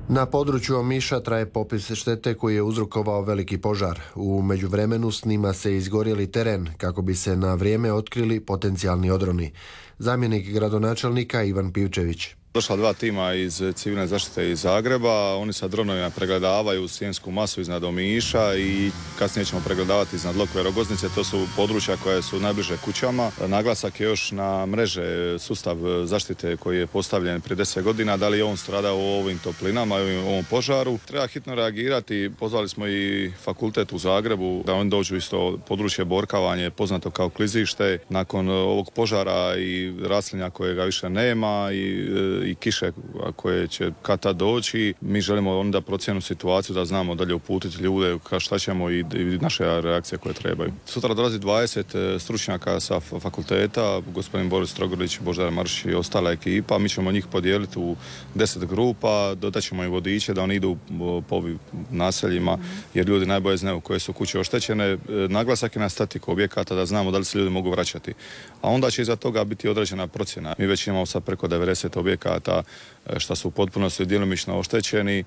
Na području Omiša traje popis štete koji je uzrokovao veliki požar. U međuvremenu snima se izgorjeli teren kako bi se na vrijeme otkrili potencijalni odroni. Zamjenik gradonačelnika Ivan Pivčević. Došla 2 tima iz civilne zaštite iz Zagreba, oni sa dronovima pregledavaju sjensku masu iznad Omiša i kasnije ćemo pregledavati iznad Lokve Rogoznice, to su područja koje su najbliže kućama. Naglasak je još na mreže sustav zaštite koji je postavljen prije 10 godina, da li je on stradao u ovim toplinama i u ovom požaru. Treba hitno reagirati, pozvali smo i fakultet u Zagrebu da oni dođu isto područje Borkavanje, poznato kao klizište, nakon ovog požara i raslinja kojega više nema i kiše koje će kad tad doći. Mi želimo onda procjenu situaciju da znamo dalje uputiti ljude šta ćemo i naše reakcije koje trebaju. Sutra dolazi 20 stručnjaka sa fakulteta, gospodin Boris Trogolić, Božidar Maršić i ostala ekipa. Mi ćemo njih podijeliti u 10 grupa, dodat ćemo im vodiče da oni idu po naseljima jer ljudi najbolje znaju koje su kuće oštećene. Naglasak je na statiku objekata da znamo da li se ljudi mogu vraćati. A onda će iza toga biti određena procjena. Mi već imamo sad preko 90 objekata što su u potpunosti djelomično oštećeni.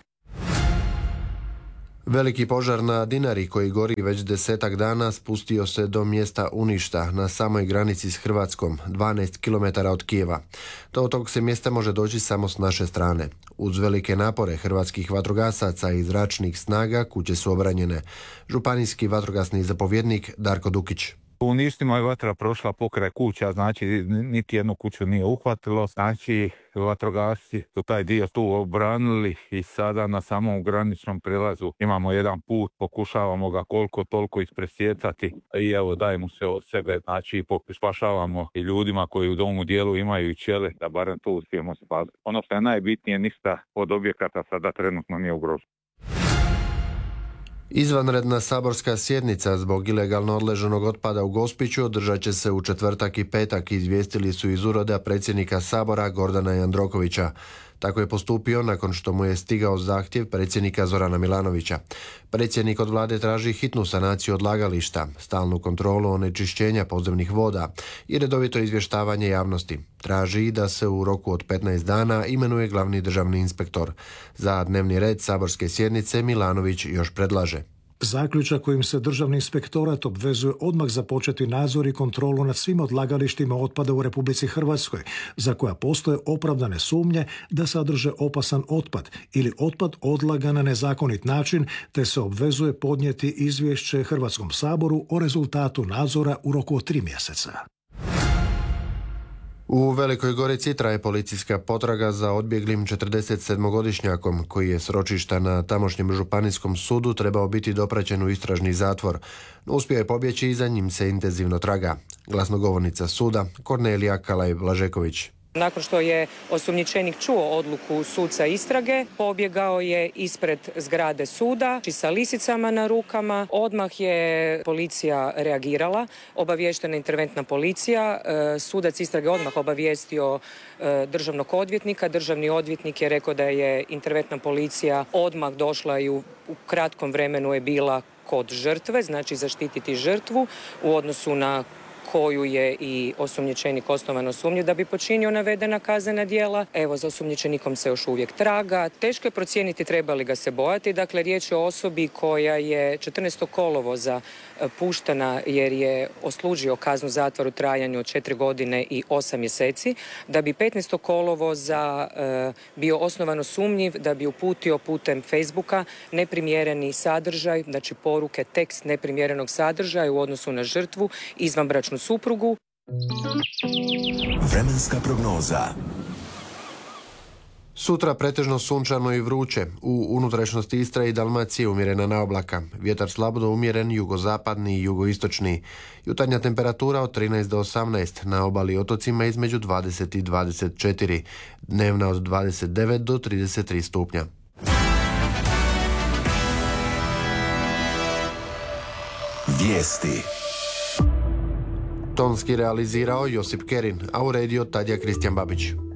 Veliki požar na Dinari koji gori već 10 dana spustio se do mjesta Uništa na samoj granici s Hrvatskom, 12 km od Kijeva. Do tog se mjesta može doći samo s naše strane. Uz velike napore hrvatskih vatrogasaca i zračnih snaga kuće su obranjene. Županijski vatrogasni zapovjednik Darko Dukić. U Ništima je vatra prošla pokraj kuća, znači niti jednu kuću nije uhvatilo, znači vatrogasci su taj dio tu obranili i sada na samom graničnom prelazu imamo jedan put, pokušavamo ga koliko toliko ispresjecati i evo dajemo se od sebe, znači spašavamo i ljudima koji u domu dijelu imaju i ćele, da barem tu uspijemo spasiti. Ono što je najbitnije, ništa od objekata sada trenutno nije ugroženo. Izvanredna saborska sjednica zbog ilegalno odleženog otpada u Gospiću održat će se u četvrtak i petak, izvijestili su iz ureda predsjednika Sabora Gordana Jandrokovića. Tako je postupio nakon što mu je stigao zahtjev predsjednika Zorana Milanovića. Predsjednik od vlade traži hitnu sanaciju odlagališta, stalnu kontrolu onečišćenja podzemnih voda i redovito izvještavanje javnosti. Traži i da se u roku od 15 dana imenuje glavni državni inspektor. Za dnevni red saborske sjednice Milanović još predlaže zaključak kojim se Državni inspektorat obvezuje odmah započeti nadzor i kontrolu nad svim odlagalištima otpada u Republici Hrvatskoj, za koja postoje opravdane sumnje da sadrže opasan otpad ili otpad odlagan na nezakonit način, te se obvezuje podnijeti izvješće Hrvatskom saboru o rezultatu nadzora u roku od 3 mjeseca. U Velikoj Gorici traje policijska potraga za odbjeglim 47-godišnjakom koji je s ročišta na tamošnjem županijskom sudu trebao biti dopraćen u istražni zatvor. Uspio je pobjeći i za njim se intenzivno traga. Glasnogovornica suda Kornelija Kalaj-Blažeković. Nakon što je osumnjičenik čuo odluku suca istrage, pobjegao je ispred zgrade suda sa lisicama na rukama. Odmah je policija reagirala, obaviještena interventna policija. Sudac istrage odmah obavijestio državnog odvjetnika. Državni odvjetnik je rekao da je interventna policija odmah došla i u kratkom vremenu je bila kod žrtve, znači zaštititi žrtvu u odnosu na koju je i osumnjičenik osnovano sumnje da bi počinio navedena kaznena djela. Evo, za osumnjičenikom se još uvijek traga. Teško je procijeniti treba li ga se bojati. Dakle, riječ je o osobi koja je 14. kolovoza puštena jer je odslužio kaznu zatvora u trajanju od 4 godine i 8 mjeseci. Da bi 15. kolovoza bio osnovano sumnjiv, da bi uputio putem Facebooka neprimjereni sadržaj, znači poruke, tekst neprimjerenog sadržaja u odnosu na žrtvu, izvanbračnu suprugu. Vremenska prognoza. Sutra pretežno sunčano i vruće. U unutrašnjosti Istre i Dalmacije umjerena naoblaka. Vjetar slabo do umjeren, jugozapadni i jugoistočni. Jutarnja temperatura od 13 do 18, na obali i otocima između 20 i 24. Dnevna od 29 do 33 stupnja. Vijesti. Tonski realizirao Josip Kerin, a uredio Tadija Kristijan Babić.